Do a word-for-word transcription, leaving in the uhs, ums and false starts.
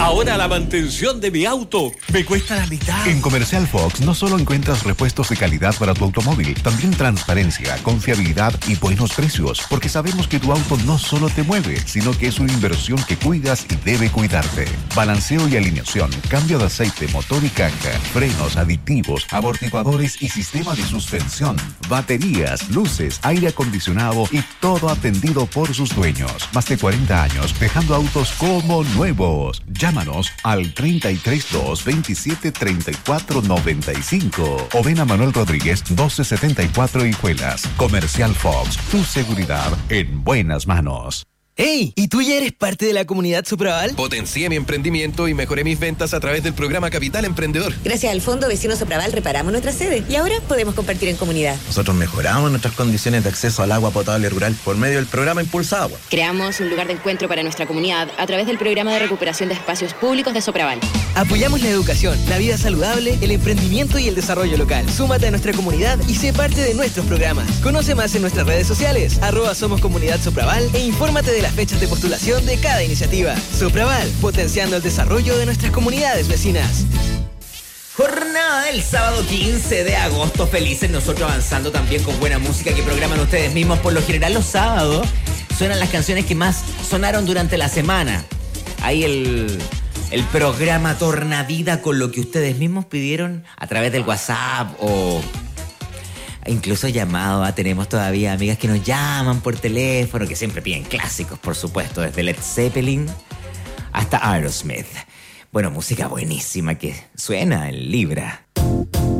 Ahora la mantención de mi auto me cuesta la mitad. En Comercial Fox no solo encuentras repuestos de calidad para tu automóvil, también transparencia, confiabilidad y buenos precios, porque sabemos que tu auto no solo te mueve, sino que es una inversión que cuidas y debe cuidarte. Balanceo y alineación, cambio de aceite, motor y caja, frenos, aditivos, amortiguadores y sistema de suspensión, baterías, luces, aire acondicionado y todo atendido por sus dueños. Más de cuarenta años dejando autos como nuevos. Llámanos al treinta y tres dos veintisiete treinta y cuatro noventa y cinco o ven a Manuel Rodríguez doce setenta y cuatro Hijuelas. Comercial Fox, tu seguridad en buenas manos. ¡Hey! ¿Y tú ya eres parte de la comunidad Sopraval? Potencié mi emprendimiento y mejoré mis ventas a través del programa Capital Emprendedor. Gracias al Fondo Vecino Sopraval reparamos nuestra sede y ahora podemos compartir en comunidad. Nosotros mejoramos nuestras condiciones de acceso al agua potable rural por medio del programa Impulsa Agua. Creamos un lugar de encuentro para nuestra comunidad a través del programa de recuperación de espacios públicos de Sopraval. Apoyamos la educación, la vida saludable, el emprendimiento y el desarrollo local. Súmate a nuestra comunidad y sé parte de nuestros programas. Conoce más en nuestras redes sociales, arroba Somos Comunidad Sopraval, e infórmate de las fechas de postulación de cada iniciativa. Sopraval, potenciando el desarrollo de nuestras comunidades vecinas. Jornada del sábado quince de agosto. Felices nosotros avanzando también con buena música que programan ustedes mismos. Por lo general los sábados suenan las canciones que más sonaron durante la semana. Ahí el, el programa Tornavida con lo que ustedes mismos pidieron a través del WhatsApp o incluso llamado. ¿eh? Tenemos todavía amigas que nos llaman por teléfono, que siempre piden clásicos, por supuesto, desde Led Zeppelin hasta Aerosmith. Bueno, música buenísima que suena en Libra.